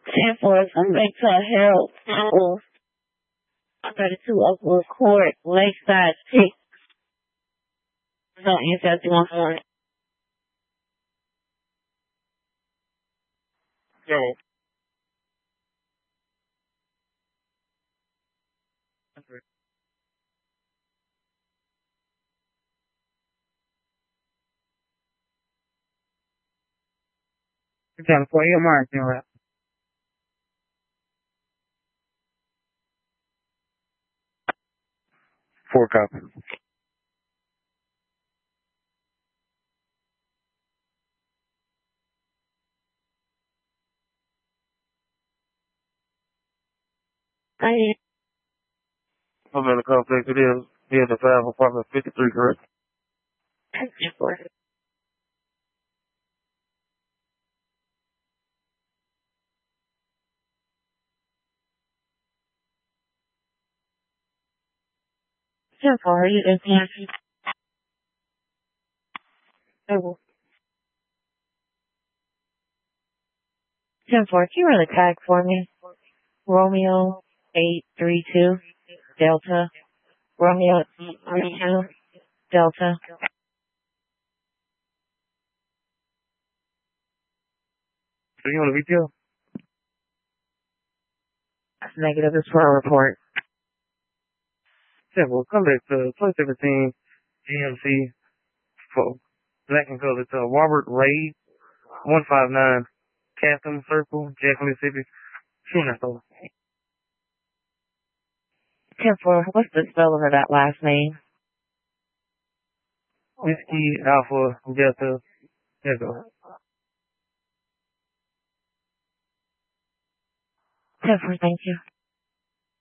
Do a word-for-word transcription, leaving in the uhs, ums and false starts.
ten four, somebody to Harold Powell. thirty-two Oakwood Court, Lakeside Street. Don't answer if you want more. Yo. ten four, your mark, you know. Four copies. I I'm in the complex. It is near the five apartment fifty-three, correct? ten four. ten four, you just answered. ten four, can you run the tag for me? Romeo eight three two Delta. Romeo eight three two Delta. So you want a retail? That's negative. It's for a report. Yeah, well, come back to twenty seventeen G M C for black and color to Robert Ray one five nine Castle Circle, Jackson, Mississippi. Shooting store. ten four, what's the spelling of that last name? Whiskey Alpha Delta. There you go. ten four, thank you.